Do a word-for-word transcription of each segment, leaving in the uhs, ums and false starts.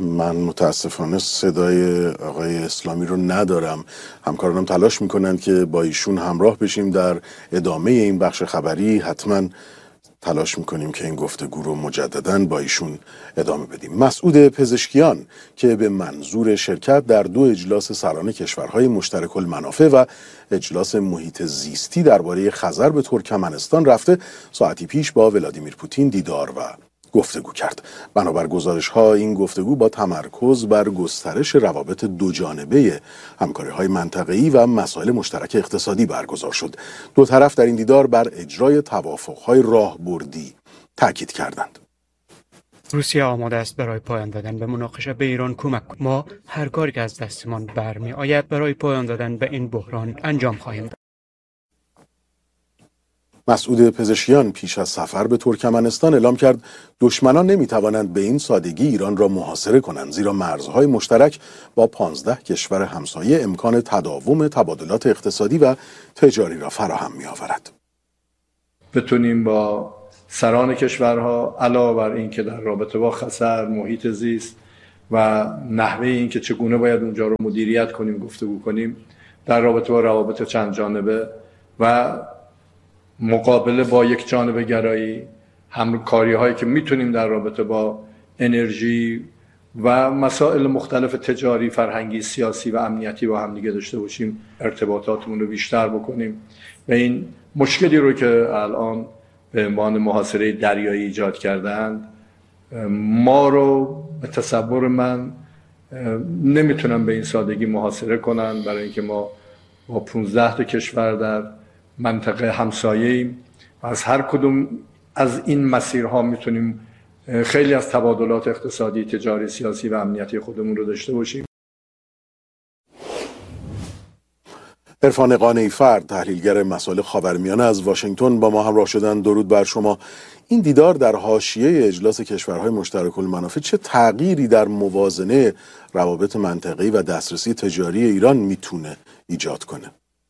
من متاسفانه صدای آقای اسلامی رو ندارم. همکارانم تلاش میکنند که با ایشون همراه بشیم در ادامه این بخش خبری. حتما تلاش میکنیم که این گفتگو رو مجدداً با ایشون ادامه بدیم. مسعود پزشکیان که به منظور شرکت در دو اجلاس سران کشورهای مشترک المنافع و اجلاس محیط زیستی درباره خزر به ترکمنستان رفته، ساعتی پیش با ولادیمیر پوتین دیدار و گفتگو کرد. بنابر گزارش‌ها این گفتگو با تمرکز بر گسترش روابط دوجانبه همکاری‌های منطقه‌ای و مسائل مشترک اقتصادی برگزار شد. دو طرف در این دیدار بر اجرای توافق‌های راهبردی تاکید کردند. روسیه آماده است برای پایان دادن به مناقشه به ایران کمک کند. ما هر کاری که از دستمان برمی آید برای پایان دادن به این بحران انجام خواهیم داد. مسعود پزشکیان پیش از سفر به ترکمنستان اعلام کرد دشمنان نمیتوانند به این سادگی ایران را محاصره کنند، زیرا مرزهای مشترک با پانزده کشور همسایه امکان تداوم تبادلات اقتصادی و تجاری را فراهم می‌آورد. بتونیم با سران کشورها علاوه بر این که در رابطه با خطر، محیط زیست و نحوه این که چگونه باید اونجا رو مدیریت کنیم گفتگو کنیم، در رابطه با روابط چند جانبه و مقابله با یک جانبه گرایی، همکاری هایی که میتونیم در رابطه با انرژی و مسائل مختلف تجاری، فرهنگی، سیاسی و امنیتی با هم دیگه داشته باشیم، ارتباطاتمون رو بیشتر بکنیم و این مشکلی رو که الان به عنوان محاصره دریایی ایجاد کردند ما رو به تصور من نمیتونن به این سادگی محاصره کنن، برای اینکه ما با پانزده تا کشور در منطقه همسایه ایم و از هر کدوم از این مسیرها میتونیم خیلی از تبادلات اقتصادی، تجاری، سیاسی و امنیتی خودمون رو داشته باشیم. عرفان قانعی فرد، تحلیلگر مسائل خاورمیانه از واشنگتن با ما همراه شدن. درود بر شما. این دیدار در حاشیه اجلاس کشورهای مشترک المنافع چه تغییری در موازنه روابط منطقه‌ای و دسترسی تجاری ایران میتونه ایجاد کنه؟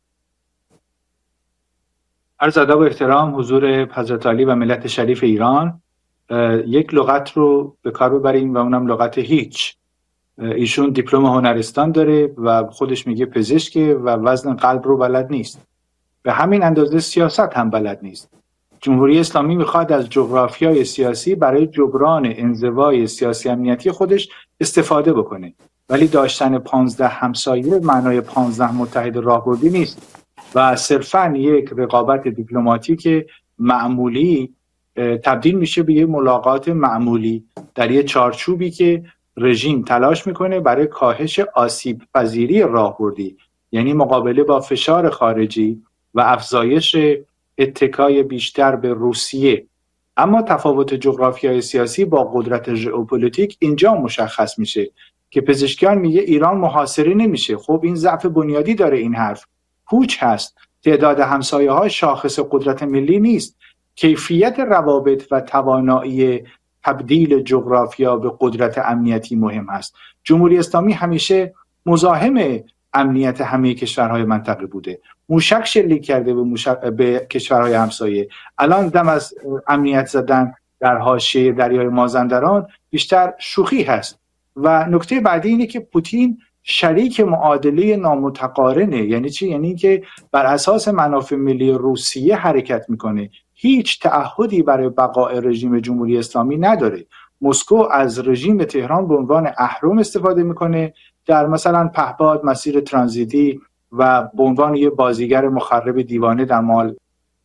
عرض ادب و احترام حضور حضرت علی و ملت شریف ایران. یک لغت رو به کار ببریم و اونم لغت هیچ. ایشون دیپلم هنرستان داره و خودش میگه پزشکه و وزن قلب رو بلد نیست. به همین اندازه سیاست هم بلد نیست. جمهوری اسلامی میخواد از جغرافیای سیاسی برای جبران انزوای سیاسی امنیتی خودش استفاده بکنه، ولی داشتن پانزده همسایه معنای پانزده متحد راهبردی نیست و صرفاً یک رقابت دیپلماتیک معمولی تبدیل میشه به یک ملاقات معمولی در یک چارچوبی که رژیم تلاش میکنه برای کاهش آسیب پذیری راهبردی، یعنی مقابله با فشار خارجی و افزایش اتکای بیشتر به روسیه. اما تفاوت جغرافیای سیاسی با قدرت ژئوپلیتیک اینجا مشخص میشه که پزشکیان میگه ایران محاصره نمیشه. خب این ضعف بنیادی داره این حرف. پوچ هست. تعداد همسایه ها شاخص قدرت ملی نیست. کیفیت روابط و توانایی تبدیل جغرافیا به قدرت امنیتی مهم است. جمهوری اسلامی همیشه مزاحم امنیت همه کشورهای منطقه بوده. موشک شلیک کرده به, موشک به کشورهای همسایه. الان دم از امنیت زدن در حاشیه دریای مازندران بیشتر شوخی هست. و نکته بعدی اینه که پوتین شریک معادله نامتقارنه. یعنی چی؟ یعنی که بر اساس منافع ملی روسیه حرکت میکنه. هیچ تعهدی برای بقای رژیم جمهوری اسلامی نداره. مسکو از رژیم تهران به عنوان اهرم استفاده میکنه در مثلا پهپاد، مسیر ترانزیتی و به عنوان یه بازیگر مخرب دیوانه در مال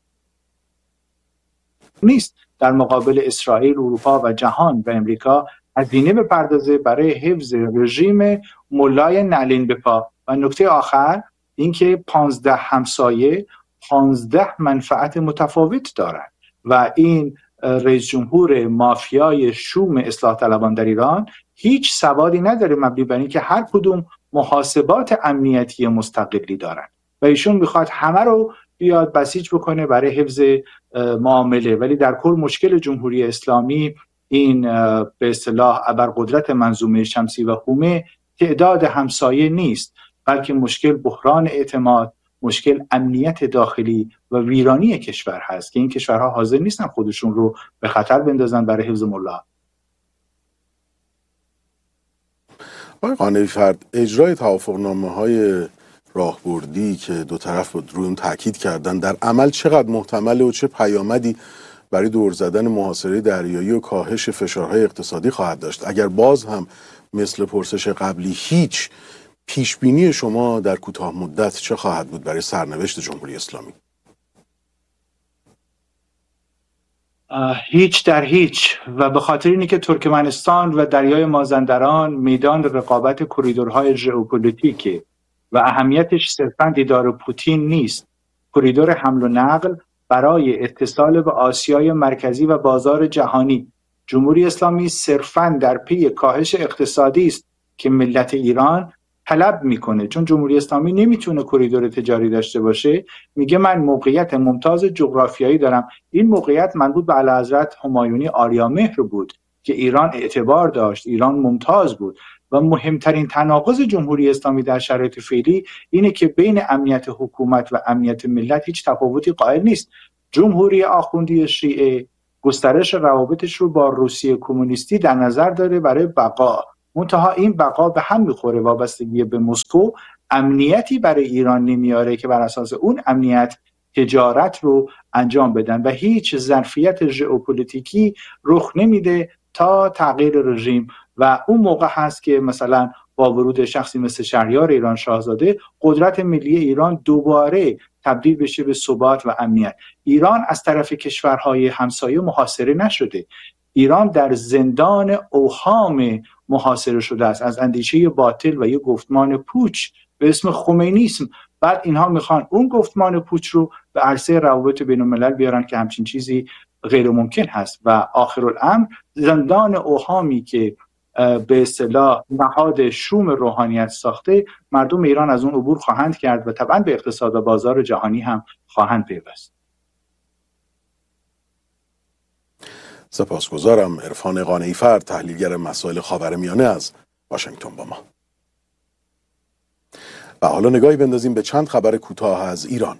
نیست. در مقابل اسرائیل، اروپا و جهان و امریکا هزینه بپردازه برای حفظ رژیم ملای نعلین بپا. و نکته آخر اینکه پانزده همسایه پانزده منفعت متفاوت دارند و این رئیس جمهور مافیای شوم اصلاح طلبان در ایران هیچ سوادی نداره مبنی بر اینکه هر کدوم محاسبات امنیتی مستقلی دارند و ایشون میخواد همه رو بیاد بسیج بکنه برای حفظ معامله. ولی در کل مشکل جمهوری اسلامی این به اصطلاح ابرقدرت منظومه شمسی و هومه تعداد همسایه نیست، بلکه مشکل بحران اعتماد، مشکل امنیت داخلی و ویرانی کشور هست که این کشورها حاضر نیستن خودشون رو به خطر بندازن برای حفظ ملا. آقای قانعی فرد، اجرای توافقنامه‌های راهبردی که دو طرف روی اون تاکید کردن در عمل چقدر محتمله و چه پیامدی برای دور زدن محاصره دریایی و کاهش فشارهای اقتصادی خواهد داشت؟ اگر باز هم مثل پرسش قبلی هیچ، پیشبینی شما در کوتاه مدت چه خواهد بود برای سرنوشت جمهوری اسلامی؟ هیچ در هیچ، و به خاطر اینه که ترکمنستان و دریای مازندران میدان رقابت کریدورهای ژئوپلیتیکه و اهمیتش صرفاً دیدار پوتین نیست. کریدور حمل و نقل برای اتصال به آسیای مرکزی و بازار جهانی. جمهوری اسلامی صرفاً در پی کاهش اقتصادی است که ملت ایران طلب میکنه، چون جمهوری اسلامی نمیتونه کریدور تجاری داشته باشه. میگه من موقعیت ممتاز جغرافیایی دارم. این موقعیت مربوط به اعلیحضرت همایونی آریامهر بود که ایران اعتبار داشت، ایران ممتاز بود. و مهمترین تناقض جمهوری اسلامی در شرایط فعلی اینه که بین امنیت حکومت و امنیت ملت هیچ تفاوتی قائل نیست. جمهوری آخوندی شیعه گسترش روابطش رو با روسیه کمونیستی در نظر داره برای بقا، منتها این بقا به هم میخوره، وابستگی به مسکو امنیتی برای ایران نمیاره که بر اساس اون امنیت تجارت رو انجام بدن و هیچ ظرفیت ژئوپلیتیکی رخ نمیده تا تغییر رژیم. و اون موقع هست که مثلا با ورود شخصی مثل شهریار ایران شاهزاده قدرت ملی ایران دوباره تبدیل بشه به ثبات و امنیت. ایران از طرف کشورهای همسایه محاصره نشده، ایران در زندان اوهام محاصره شده است از اندیشه باطل و یک گفتمان پوچ به اسم خمینیسم. بعد اینها میخوان اون گفتمان پوچ رو به عرصه روابط بین الملل بیارن که همچین چیزی غیر ممکن هست. و آخرالامر زندان اوهامی که به اصطلاح نهاد شوم روحانیت ساخته، مردم ایران از اون عبور خواهند کرد و طبعا به اقتصاد و بازار جهانی هم خواهند پیوست. سپاسگزارم. عرفان قانعی فرد، تحلیلگر مسائل خاورمیانه از واشنگتن با ما. و حالا نگاهی بندازیم به چند خبر کوتاه از ایران.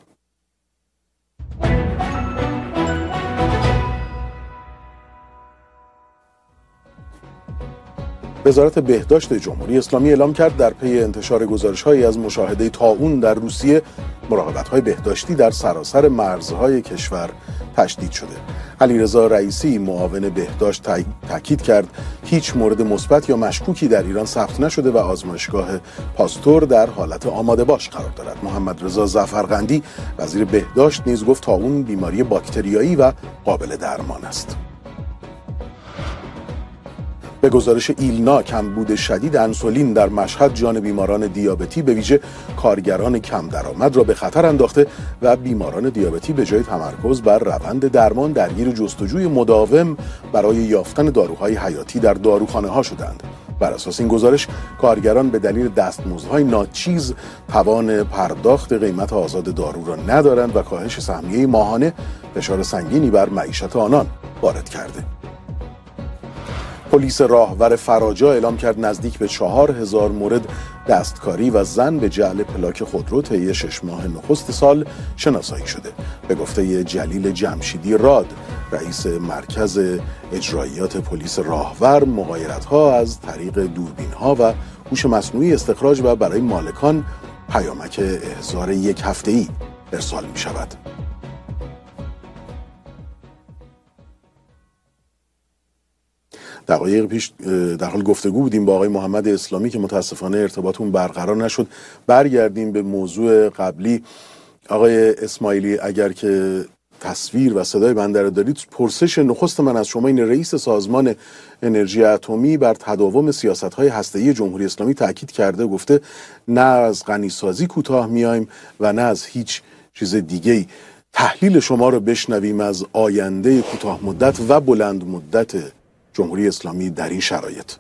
وزارت بهداشت جمهوری اسلامی اعلام کرد در پی انتشار گزارش‌هایی از مشاهده طاعون در روسیه، مراقبت‌های بهداشتی در سراسر مرزهای کشور تشدید شده. علیرضا رئیسی معاون بهداشت تاکید کرد هیچ مورد مثبت یا مشکوکی در ایران ثبت نشده و آزمایشگاه پاستور در حالت آماده باش قرار دارد. محمد رضا ظفرقندی وزیر بهداشت نیز گفت طاعون بیماری باکتریایی و قابل درمان است. به گزارش ایلنا، کمبود شدید انسولین در مشهد جان بیماران دیابتی به ویژه کارگران کم درآمد را به خطر انداخته و بیماران دیابتی به جای تمرکز بر روند درمان درگیر جستجوی مداوم برای یافتن داروهای حیاتی در داروخانه ها شدند. بر اساس این گزارش کارگران به دلیل دستمزدهای ناچیز توان پرداخت قیمت آزاد دارو را ندارند و کاهش سهمیه ماهانه فشار سنگینی بر معیشت آنان وارد کرده. پلیس راهور فراجا اعلام کرد نزدیک به چهار هزار مورد دستکاری و زن به جعل پلاک خودرو طی شش ماه نخست سال شناسایی شده. به گفته جلیل جمشیدی راد، رئیس مرکز اجرایات پلیس راهور، مغایرت‌ها از طریق دوربین‌ها و هوش مصنوعی استخراج و برای مالکان پیامک احضار یک هفته‌ای ارسال می‌شود. دقایق پیش در حال گفتگو بودیم با آقای محمد اسلامی که متاسفانه ارتباطمون برقرار نشد. برگردیم به موضوع قبلی. آقای اسماعیلی، اگر که تصویر و صدای بنده رو دارید، پرسش نخست من از شما این: رئیس سازمان انرژی اتمی بر تداوم سیاست‌های هسته‌ای جمهوری اسلامی تاکید کرده، گفته نه از غنیسازی کوتاه میایم و نه از هیچ چیز دیگه‌ای. تحلیل شما رو بشنویم از آینده کوتاه مدت و بلند مدت جمهوری اسلامی در این شرایط.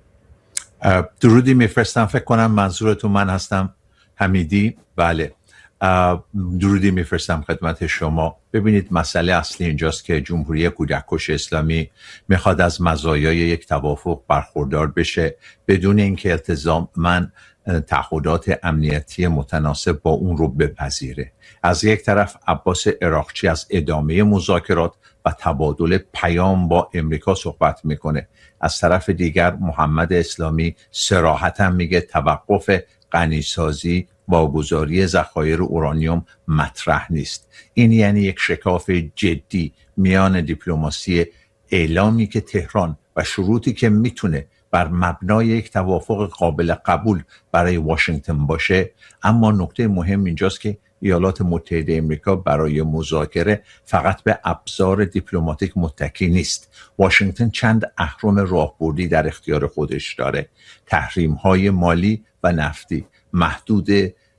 درودی میفرستم، فکر کنم منظورتون من هستم، حمیدی. بله، درودی میفرستم خدمت شما. ببینید مسئله اصلی اینجاست که جمهوری کودککش اسلامی میخواد از مزایای یک توافق برخوردار بشه بدون اینکه التزاماً تعهدات امنیتی متناسب با اون رو بپذیره. از یک طرف عباس عراقچی از ادامه مذاکرات و تبادل پیام با امریکا صحبت میکنه، از طرف دیگر محمد اسلامی صراحتاً میگه توقف غنیسازی واگذاری ذخایر اورانیوم مطرح نیست. این یعنی یک شکاف جدی میان دیپلماسی اعلامی که تهران و شروطی که میتونه بر مبنای یک توافق قابل قبول برای واشنگتن باشه. اما نکته مهم اینجاست که ایالات متحده امریکا برای مذاکره فقط به ابزار دیپلماتیک متکی نیست. واشنگتن چند اهرم راهبردی در اختیار خودش داره: تحریم‌های مالی و نفتی، محدود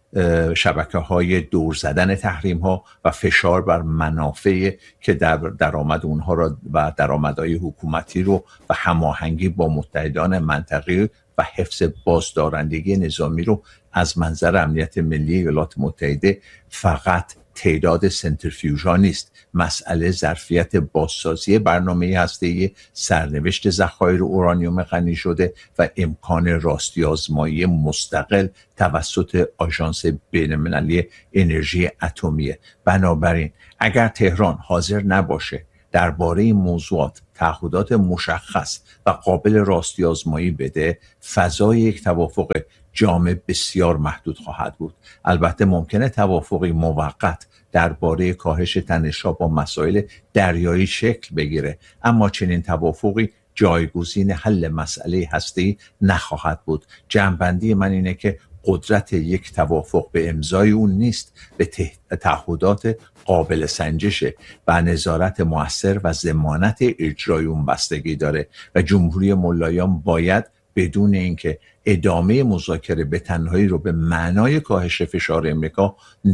شبکه‌های دور زدن تحریم‌ها و فشار بر منافع که در درآمد اونها را و درآمدهای حکومتی رو و هماهنگی با متحدان منطقه‌ای و حفظ بازدارندگی نظامی رو از منظر امنیت ملی ایالات متحده فقط تعداد سنتریفیوژها نیست، مسئله ظرفیت بازسازی برنامه هسته‌ای، سرنوشت ذخایر اورانیوم غنی شده و امکان راستی آزمایی مستقل توسط آژانس بین‌المللی انرژی اتمی. بنابراین اگر تهران حاضر نباشه درباره این موضوعات تعهدات مشخص و قابل راستی آزمایی بده، فضای یک توافق جامع بسیار محدود خواهد بود. البته ممکنه توافقی موقت درباره کاهش تنش‌ها با مسائل دریایی شکل بگیره، اما چنین توافقی جایگزین حل مسئله هسته‌ای نخواهد بود. جمع‌بندی من اینه که قدرت یک توافق به امضای اون نیست، به تعهدات قابل سنجش و نظارت مؤثر و ضمانت اجرای اون بستگی داره و جمهوری ملایان باید بدون اینکه ادامه مذاکره به تنهایی رو به معنای کاهش فشار امریکا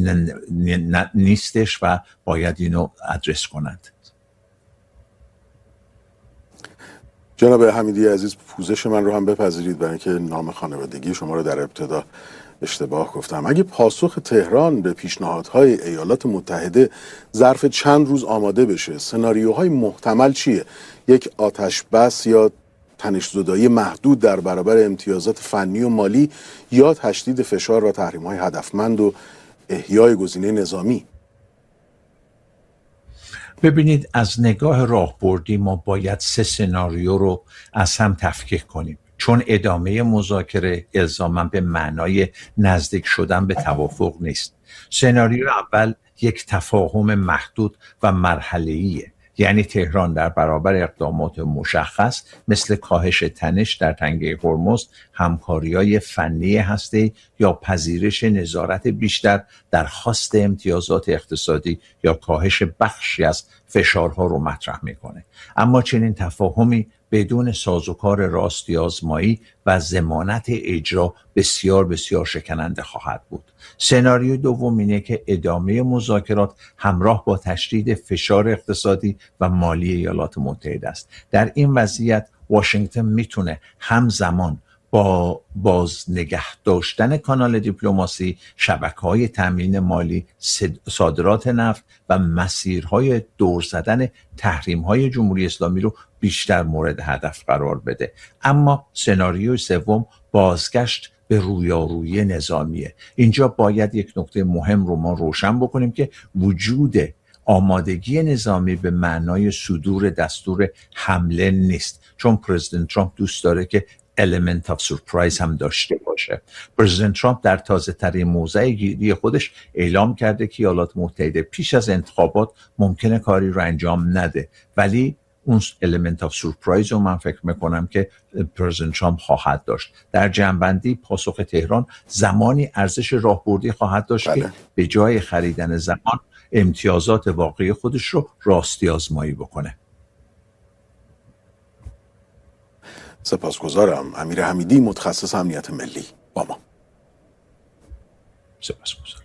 نیستش و باید اینو ادرس کنند. جناب حمیدی عزیز، پوزش من رو هم بپذیرید برای اینکه نام خانوادگی شما رو در ابتدا اشتباه گفتم. اگه پاسخ تهران به پیشنهادهای ایالات متحده ظرف چند روز آماده بشه، سناریوهای محتمل چیه؟ یک آتش بس یا تنش‌زدایی محدود در برابر امتیازات فنی و مالی، یا تشدید فشار و تحریم‌های هدفمند و احیای گزینه نظامی؟ ببینید، از نگاه راهبردی ما باید سه سناریو رو از هم تفکیک کنیم، چون ادامه مذاکره الزاماً به معنای نزدیک شدن به توافق نیست. سناریو اول یک تفاهم محدود و مرحله‌ایه، یعنی تهران در برابر اقدامات مشخص مثل کاهش تنش در تنگه هرمز، همکاری‌های فنی هسته‌ای یا پذیرش نظارت بیشتر در خواست امتیازات اقتصادی یا کاهش بخشی از فشارها رو مطرح میکنه. اما چنین تفاهمی بدون سازوکار راستی آزمایی و ضمانت اجرا بسیار بسیار شکننده خواهد بود. سناریوی دوم اینه که ادامه مذاکرات همراه با تشدید فشار اقتصادی و مالی ایالات متحده است. در این وضعیت واشنگتن میتونه همزمان با باز نگه داشتن کانال دیپلماسی، شبکه‌های تامین مالی، صادرات نفت و مسیرهای دور زدن تحریم‌های جمهوری اسلامی رو بیشتر مورد هدف قرار بده. اما سناریوی سوم بازگشت به رویارویی نظامیه. اینجا باید یک نکته مهم رو ما روشن بکنیم که وجود آمادگی نظامی به معنای صدور دستور حمله نیست، چون پرزیدنت ترامپ دوست داره که element of surprise هم داشته باشه. پرزیدنت ترامپ در تازه ترین موضع گیری خودش اعلام کرده که ایالات متحده پیش از انتخابات ممکنه کاری رو انجام نده، ولی اون element of surprise رو من فکر میکنم که پرزیدنت ترامپ خواهد داشت. در جمع‌بندی پاسخ تهران زمانی ارزش راهبردی خواهد داشت بله. که به جای خریدن زمان امتیازات واقعی خودش رو راستی آزمایی بکنه. سپاسگزارم. امیر حمیدی، متخصص امنیت ملی، با ما. سپاسگزارم.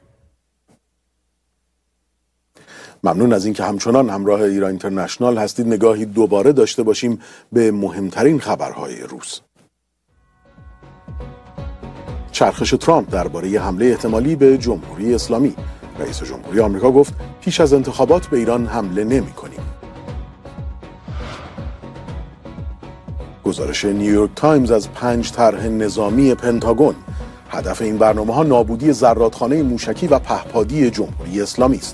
ممنون از اینکه همچنان همراه ایران اینترنشنال هستید. نگاهی دوباره داشته باشیم به مهمترین خبرهای روز. چرخش ترامپ درباره حمله احتمالی به جمهوری اسلامی. رئیس جمهوری آمریکا گفت پیش از انتخابات به ایران حمله نمی‌کنیم. گزارش نیویورک تایمز از پنج طرح نظامی پنتاگون. هدف این برنامه‌ها نابودی زرادخانه موشکی و پهپادی جمهوری اسلامی است.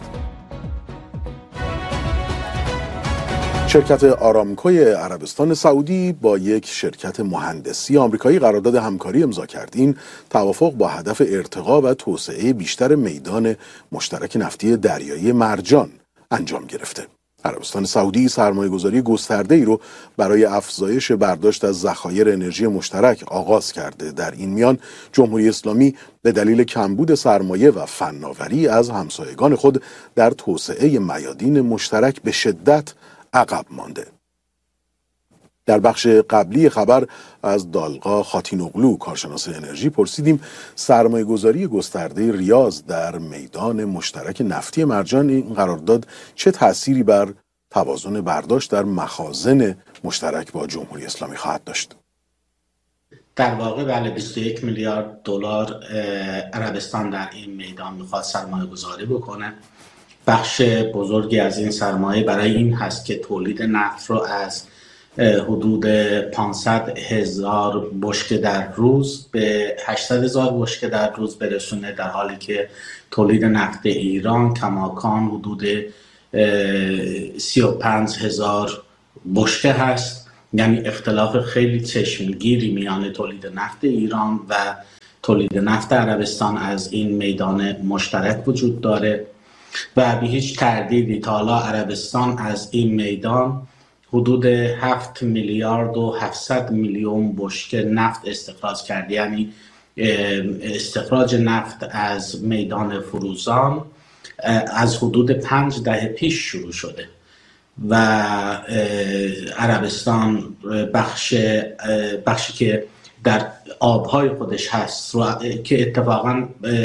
شرکت آرامکوی عربستان سعودی با یک شرکت مهندسی آمریکایی قرارداد همکاری امضا کرد. این توافق با هدف ارتقا و توسعه بیشتر میدان مشترک نفتی دریایی مرجان انجام گرفته. عربستان سعودی سرمایه‌گذاری گسترده‌ای رو برای افزایش برداشت از ذخایر انرژی مشترک آغاز کرده. در این میان جمهوری اسلامی به دلیل کمبود سرمایه و فناوری از همسایگان خود در توسعه میادین مشترک به شدت عقب مانده. در بخش قبلی خبر از دالقا خاتینوغلو کارشناس انرژی پرسیدیم سرمایه‌گذاری گسترده ریاض در میدان مشترک نفتی مرجان این قرارداد چه تأثیری بر توازن برداشت در مخازن مشترک با جمهوری اسلامی خواهد داشت؟ در واقع بله بیست و یک میلیارد دلار عربستان در این میدان میخواد سرمایه گذاری بکنه. بخش بزرگی از این سرمایه برای این هست که تولید نفت رو از حدود پانصد هزار بشکه در روز به هشتصد هزار بشکه در روز برسونه، در حالی که تولید نفت ایران کماکان حدود سی و پنج هزار بشکه هست. یعنی اختلاف خیلی چشمگیری میان تولید نفت ایران و تولید نفت عربستان از این میدان مشترک وجود داره و به هیچ تردیدی تا حالا عربستان از این میدان حدود هفت میلیارد و هفتصد میلیون بشکه نفت استخراج کرد. یعنی استخراج نفت از میدان فروزان از حدود پنج دهه پیش شروع شده و عربستان بخش بخشی که در آبهای خودش هست که اتفاقاً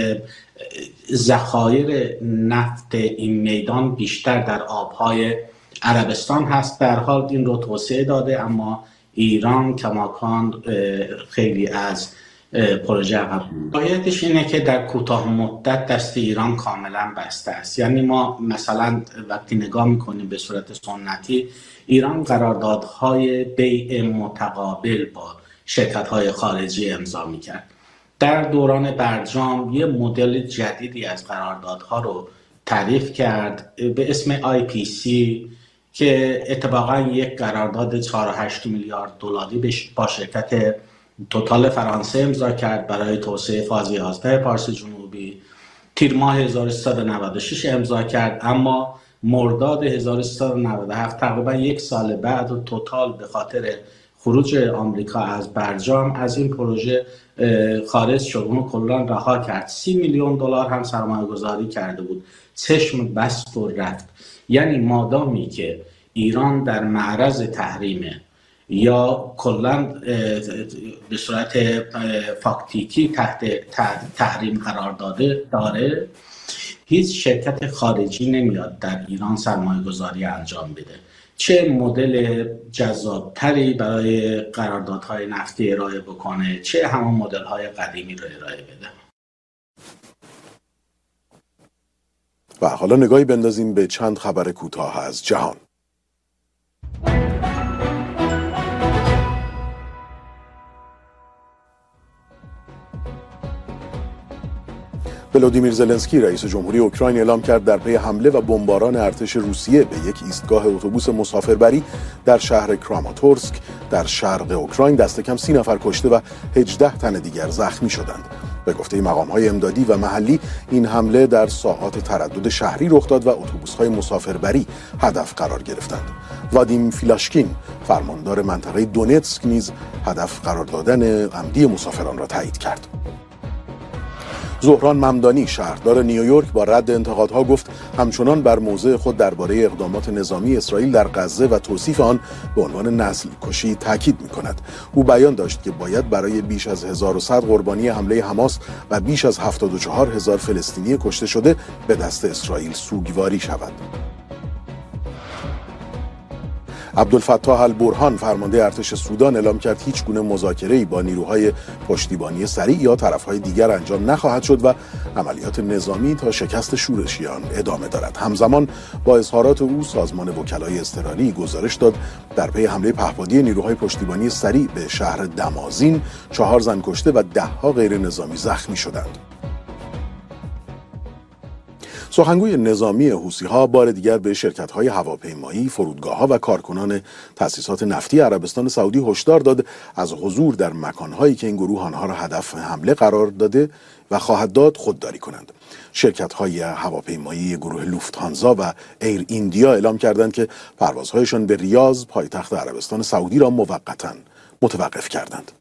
ذخایر نفت این میدان بیشتر در آبهای عربستان هست، در حال این رو توسعه داده، اما ایران کماکان خیلی از پروژه عقب. واقعیتش اینه که در کوتاه مدت دست ایران کاملا بسته است. یعنی ما مثلا وقتی نگاه میکنیم به صورت سنتی ایران قراردادهای بیع متقابل با شرکت‌های خارجی امضا میکرد. در دوران برجام یه مدل جدیدی از قراردادها رو تعریف کرد به اسم آی پی سی که اتفاقا یک قرارداد چهار و هشت میلیارد دلاری با شرکت توتال فرانسه امضا کرد برای توسعه فاز یازده پارس جنوبی. تیر ماه هزار و سیصد و نود و شش امضا کرد، اما مرداد هزار و سیصد و نود و هفت تقریبا یک سال بعد و توتال به خاطر خروج آمریکا از برجام از این پروژه خارج شد، اونو کلا رها کرد. سی میلیون دلار هم سرمایه گذاری کرده بود، چشم بست و رفت. یعنی مادامی که ایران در معرض تحریمه یا کلا به صورت فاکتیکی تحت تحریم قرار داده داره، هیچ شرکت خارجی نمیاد در ایران سرمایه گذاری انجام بده. چه مدل جذابتری برای قراردادهای نفتی ارائه بکنه، چه همون مدل‌های قدیمی رو ارائه بده. و حالا نگاهی بندازیم به چند خبر کوتاه از جهان. ولودیمیر زلنسکی رئیس جمهوری اوکراین اعلام کرد در پی حمله و بمباران ارتش روسیه به یک ایستگاه اتوبوس مسافربری در شهر کراماتورسک در شرق اوکراین دست کم سی نفر کشته و هجده تن دیگر زخمی شدند. به گفته مقام‌های امدادی و محلی این حمله در ساعات تردد شهری رخ داد و اتوبوس‌های مسافربری هدف قرار گرفتند. وادیم فیلاشکین فرماندار منطقه دونتسک نیز هدف قرار دادن عمدی مسافران را تایید کرد. زهران ممدانی شهردار نیویورک با رد انتقادها گفت همچنان بر موضع خود درباره اقدامات نظامی اسرائیل در غزه و توصیف آن به عنوان نسل کشی تاکید می‌کند. او بیان داشت که باید برای بیش از هزار و صد قربانی حمله حماس و بیش از هفتاد و چهار هزار فلسطینی کشته شده به دست اسرائیل سوگواری شود. عبدالفتاح البرهان فرمانده ارتش سودان اعلام کرد هیچ گونه مذاکره‌ای با نیروهای پشتیبانی سریع یا طرف‌های دیگر انجام نخواهد شد و عملیات نظامی تا شکست شورشیان ادامه دارد. همزمان با اظهارات او سازمان وکلای اضطراری گزارش داد در پی حمله پهپادی نیروهای پشتیبانی سریع به شهر دمازین چهار زن کشته و ده‌ها غیر نظامی زخمی شدند. سخنگوی نظامی حوثی‌ها بار دیگر به شرکت‌های هواپیمایی، فرودگاه‌ها و کارکنان تأسیسات نفتی عربستان سعودی هشدار داد از حضور در مکان‌هایی که این گروه آنها را هدف حمله قرار داده و خواهد داد خودداری کنند. شرکت‌های هواپیمایی گروه لوفت‌هانزا و ایر ایندیا اعلام کردند که پروازهایشان به ریاض، پایتخت عربستان سعودی را موقتاً متوقف کردند.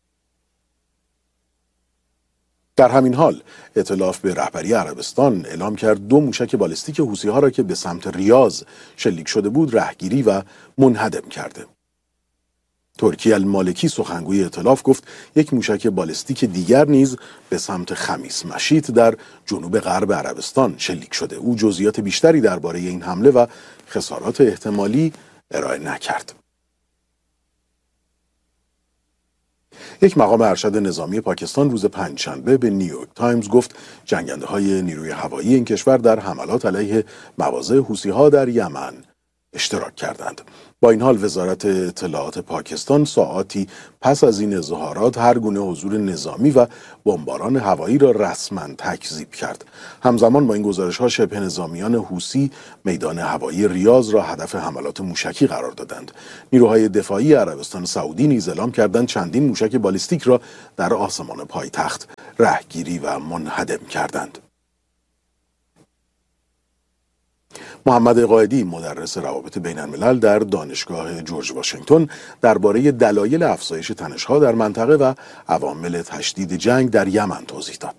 در همین حال ائتلاف به رهبری عربستان اعلام کرد دو موشک بالستیک حوثی‌ها را که به سمت ریاض شلیک شده بود رهگیری و منهدم کرده. ترکی المالکی سخنگوی ائتلاف گفت یک موشک بالستیک دیگر نیز به سمت خمیس مشیط در جنوب غرب عربستان شلیک شده. او جزئیات بیشتری درباره این حمله و خسارات احتمالی ارائه نکرد. یک مقام ارشد نظامی پاکستان روز پنجشنبه به نیویورک تایمز گفت جنگنده‌های نیروی هوایی این کشور در حملات علیه مواضع حوثی‌ها در یمن اشتراک کردند. با این حال وزارت اطلاعات پاکستان ساعاتی پس از این اظهارات هر گونه حضور نظامی و بمباران هوایی را رسما تکذیب کرد. همزمان با این گزارش‌ها شبه نظامیان حوثی میدان هوایی ریاض را هدف حملات موشکی قرار دادند. نیروهای دفاعی عربستان سعودی نیز اعلام کردند چندین موشک بالستیک را در آسمان پایتخت رهگیری و منهدم کردند. محمد قائدی مدرس روابط بین الملل در دانشگاه جورج واشنگتن درباره دلایل افزایش تنش‌ها در منطقه و عوامل تشدید جنگ در یمن توضیح داد.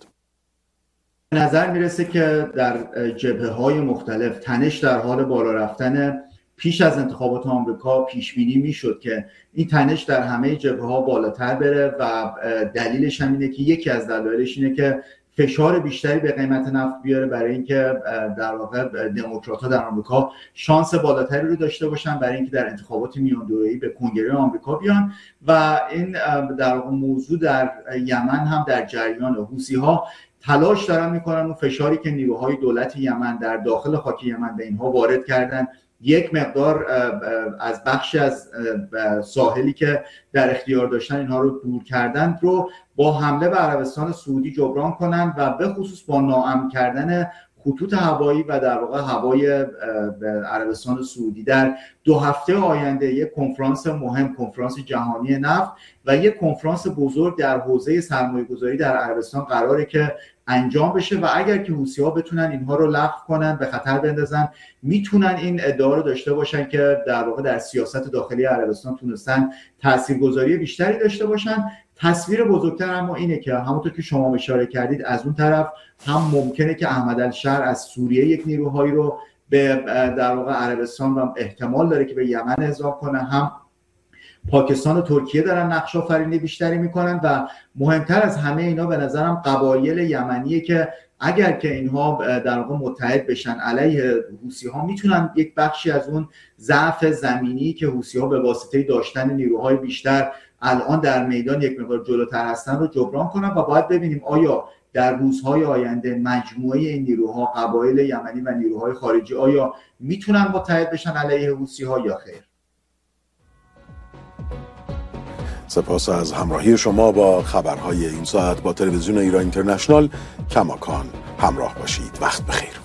به نظر میرسه که در جبهه‌های مختلف تنش در حال بالا رفتن. پیش از انتخابات آمریکا پیش بینی میشد که این تنش در همه جبهه‌ها بالاتر بره و دلیلش هم اینه که یکی از دلایلش اینه که فشار بیشتری به قیمت نفت بیاره برای اینکه در واقع دموکرات‌ها در آمریکا شانس بالاتری رو داشته باشن برای اینکه در انتخابات میان دوره‌ای به کنگره آمریکا بیان و این در واقع موضوع در یمن هم در جریان. حوثی‌ها تلاش دارن میکنن اون فشاری که نیروهای دولت یمن در داخل خاک یمن به اینها وارد کردن یک مقدار از بخشی از ساحلی که در اختیار داشتن اینها رو دور کردن رو با حمله به عربستان سعودی جبران کنن و به خصوص با ناامن کردن خطوط هوایی و در واقع هوای عربستان سعودی. در دو هفته آینده یک کنفرانس مهم، کنفرانس جهانی نفت و یک کنفرانس بزرگ در حوزه سرمایه‌گذاری در عربستان قراره که انجام بشه و اگر که حوثی‌ها بتونن اینها رو لغو کنن، به خطر بندازن، میتونن این ادعا رو داشته باشن که در واقع در سیاست داخلی عربستان تونستن تاثیرگذاری بیشتری داشته باشن. تصویر بزرگتر اما اینه که همونطور که شما اشاره کردید از اون طرف هم ممکنه که احمد الشر از سوریه یک نیروهایی رو به در واقع عربستان و احتمال داره که به یمن اعزام کنه، هم پاکستان و ترکیه دارن نقش آفرینی بیشتری میکنن و مهمتر از همه اینا به نظرم قبایل یمنیه که اگر که اینها در واقع متحد بشن علیه حوثی‌ها میتونن یک بخشی از اون ضعف زمینی که حوثی‌ها به واسطه داشتن نیروهای بیشتر الان در میدان یک مقدار جلوتر هستن رو جبران کنن و باید ببینیم آیا در روزهای آینده مجموعه این نیروها، قبایل یمنی و نیروهای خارجی، آیا میتونن متحد بشن علیه حوثی‌ها یا خیر. سپاس از همراهی شما با خبرهای این ساعت با تلویزیون ایران اینترنشنال. کماکان همراه باشید. وقت بخیر.